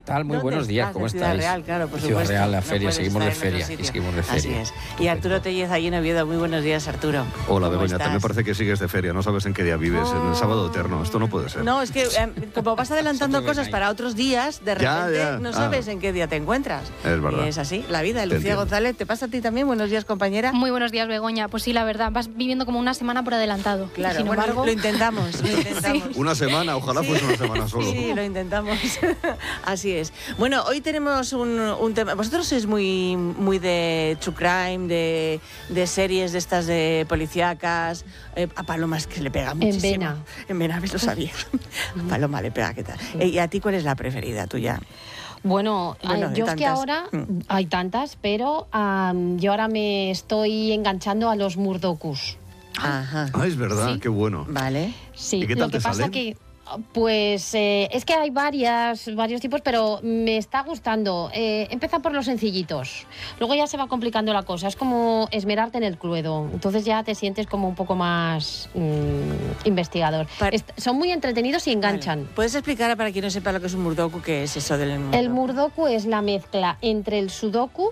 Tal, muy buenos días, ¿cómo estáis? Ciudad Real, claro, por Ciudad supuesto. Real, la feria, seguimos de feria. Así es. Y Arturo Tellez, allí en Oviedo. Muy buenos días, Arturo. Hola, Begoña, también parece que sigues de feria, no sabes en qué día vives, en el sábado eterno, esto no puede ser. No, es que como vas adelantando cosas para otros días, de repente Ya. no sabes en qué día te encuentras. Es verdad. Y es así, la vida. Lucía González, ¿te pasa a ti también? Buenos días, compañera. Muy buenos días, Begoña. Pues sí, la verdad, vas viviendo como una semana por adelantado. Claro, sin bueno, embargo... lo intentamos. Sí. Una semana, ojalá fuese una semana solo. Sí, lo intentamos. Así es. Bueno, hoy tenemos un tema. Vosotros sois muy de true crime, de series de estas de policíacas. A Paloma es que le pega muchísimo. En Vena, lo sabía. A Paloma le pega, ¿qué tal? ¿Y a ti cuál es la preferida tuya? Bueno, yo es que ahora hay tantas, pero yo ahora me estoy enganchando a los Murdokus. Ajá. Ah, es verdad, Sí. qué bueno. Vale. Sí, ¿Y qué tal lo que te pasa salen? que pues es que hay varios tipos, pero me está gustando. Empieza por los sencillitos, luego ya se va complicando la cosa. Es como esmerarte en el cluedo, entonces ya te sientes como un poco más investigador. Son muy entretenidos y enganchan. Vale. ¿Puedes explicar para quien no sepa lo que es un Murdoku, qué es eso del Murdoku? El Murdoku es la mezcla entre el Sudoku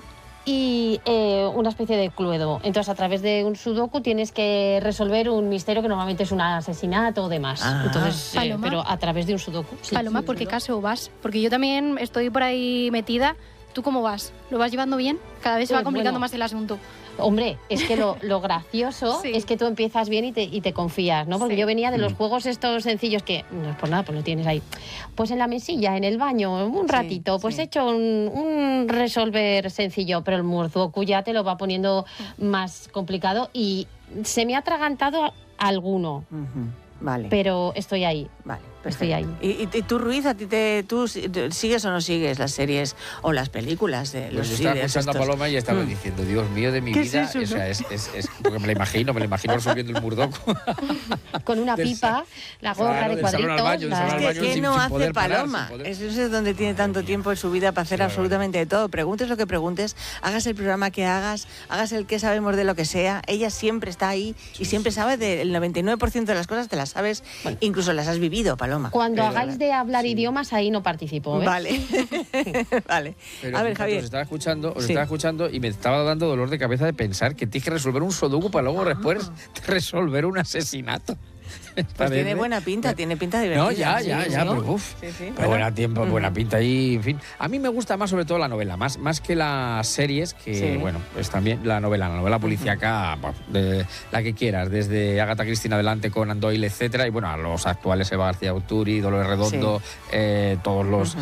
y una especie de cluedo. Entonces, a través de un sudoku tienes que resolver un misterio que normalmente es un asesinato o demás. Entonces, pero a través de un sudoku. Sí. Paloma, ¿por qué caso vas? Porque yo también estoy por ahí metida. ¿Tú cómo vas? ¿Lo vas llevando bien? Cada vez se va complicando más el asunto. Hombre, es que lo gracioso es que tú empiezas bien y te confías, ¿no? Porque yo venía de los juegos estos sencillos que, no es por nada, pues lo tienes ahí. Pues en la mesilla, en el baño, un ratito, pues he hecho un resolver sencillo, pero el Murdoku ya te lo va poniendo más complicado y se me ha atragantado alguno. Vale. Pero estoy ahí. Vale. Estoy ahí. ¿Y tú, Ruiz, tú sigues o no sigues las series o las películas de los estaba escuchando a Paloma y estaba diciendo, Dios mío de mi vida, es eso, o sea, es porque me lo imagino resolviendo el Murdoku. Con una pipa, la gorra de cuadritos. ¿Qué no hace Paloma? Eso es donde tiene tanto tiempo en su vida para hacer absolutamente de todo. Preguntes lo que preguntes, hagas el programa que hagas el que sabemos de lo que sea, ella siempre está ahí y siempre sabe del 99% de las cosas, te las sabes, incluso las has vivido, Paloma. Cuando hagáis de hablar idiomas, ahí no participo, ¿eh? Vale. Vale. Pero a ver, Javier. Os estaba escuchando y me estaba dando dolor de cabeza de pensar que tienes que resolver un sudoku para luego después resolver un asesinato. Pues tiene buena pinta, tiene pinta divertida. No, ya, pero uff. Pero buena pinta ahí, en fin. A mí me gusta más sobre todo la novela, más que las series, que bueno, pues también la novela policíaca, de la que quieras, desde Agatha Christie adelante, Conan Doyle, etcétera, y bueno, a los actuales, Eva García Urturi, Dolores Redondo, todos los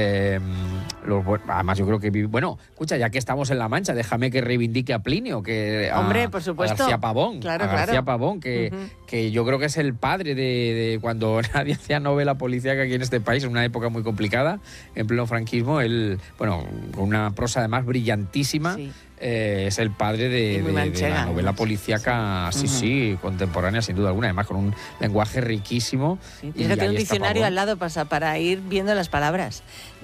además yo creo que escucha, ya que estamos en La Mancha, déjame que reivindique a Plinio, hombre, por supuesto. A García Pavón, García Pavón, que yo creo que es el padre de cuando nadie hacía novela policíaca aquí en este país, en una época muy complicada, en pleno franquismo, él, con una prosa además brillantísima, es el padre de la novela policíaca, contemporánea, sin duda alguna, además con un lenguaje riquísimo. Y tienes que tener un diccionario al lado para ir viendo las palabras.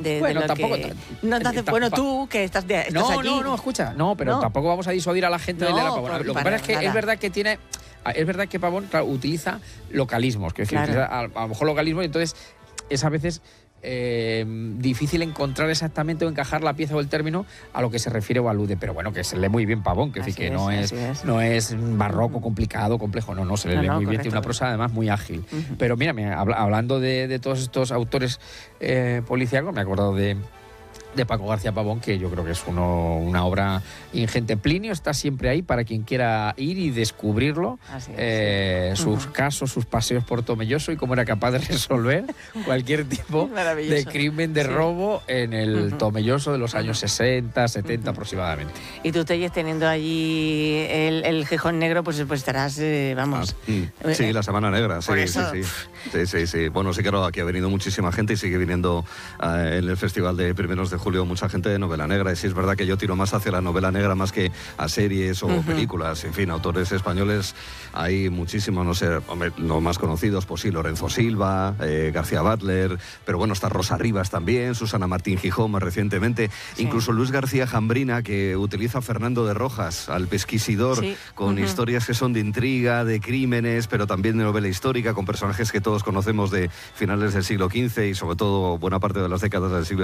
Tú, que estás aquí. No, escucha, pero tampoco vamos a disuadir a la gente de leer a Pavón. Lo que pasa es que es verdad que tiene... Es verdad que Pavón utiliza localismos, que utiliza a lo mejor localismos, y entonces es a veces difícil encontrar exactamente o encajar la pieza o el término a lo que se refiere o alude, pero bueno, que se lee muy bien Pavón, que no es barroco, complicado, complejo, no, se le lee muy bien, tiene una prosa además muy ágil. Pero mira, hablando de todos estos autores policíacos, me he acordado de Paco García Pavón, que yo creo que es una obra ingente. Plinio está siempre ahí para quien quiera ir y descubrirlo, sus casos, sus paseos por Tomelloso y cómo era capaz de resolver cualquier tipo de crimen, de robo en el Tomelloso de los años 60, 70 aproximadamente. Y tú, Tellez, teniendo allí el Gijón Negro, pues estarás, vamos... Sí, la Semana Negra, sí. Bueno, sí que aquí ha venido muchísima gente y sigue viniendo en el Festival de Primeros de Julio, mucha gente de novela negra, y sí es verdad que yo tiro más hacia la novela negra más que a series o películas. En fin, autores españoles hay muchísimos, no sé, hombre, los más conocidos, pues sí, Lorenzo Silva, García Butler, pero bueno, está Rosa Rivas también, Susana Martín Gijón más recientemente, incluso Luis García Jambrina, que utiliza a Fernando de Rojas, al pesquisidor, con historias que son de intriga, de crímenes, pero también de novela histórica, con personajes que todos conocemos de finales del siglo XV y sobre todo buena parte de las décadas del siglo